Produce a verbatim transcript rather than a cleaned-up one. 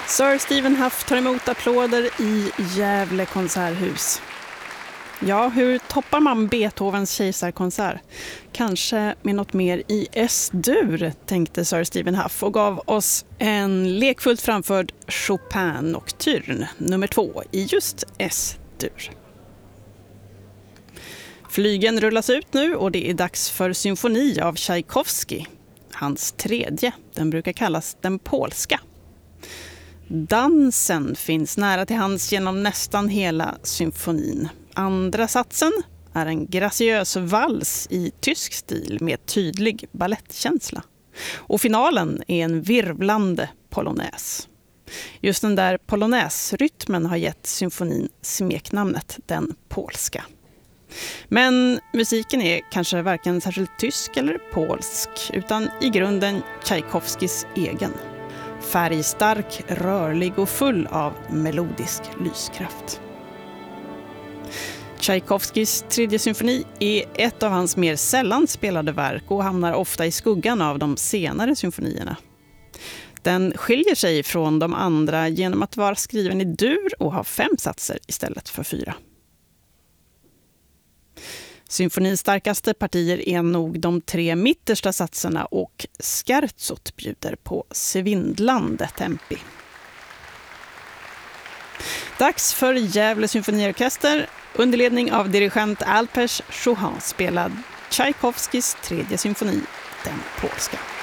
Sir Stephen Huff tar emot applåder i Gävle konserthus. Ja, hur toppar man Beethovens kejsarkonsert? Kanske med något mer i S-dur, tänkte Sir Stephen Huff och gav oss en lekfullt framförd Chopin Nocturne nummer två i just S-dur. Flygen rullas ut nu och det är dags för symfoni av Tchaikovsky. Hans tredje, den brukar kallas den polska. Dansen finns nära till hands genom nästan hela symfonin. Andra satsen är en graciös vals i tysk stil med tydlig ballettkänsla. Och finalen är en virvlande polonäs. Just den där polonäsrytmen har gett symfonin smeknamnet den polska. Men musiken är kanske varken särskilt tysk eller polsk utan i grunden Tchaikovskys egen. Färgstark, rörlig och full av melodisk lyskraft. Tchaikovskys tredje symfoni är ett av hans mer sällan spelade verk och hamnar ofta i skuggan av de senare symfonierna. Den skiljer sig från de andra genom att vara skriven i dur och ha fem satser istället för fyra. Symfonins starkaste partier är nog de tre mittersta satserna och scherzot bjuder på svindlande tempi. Dags för Gävle symfoniorkester. Under ledning av dirigent Alpers Chouhan spelad Tchaikovskys tredje symfoni, den polska.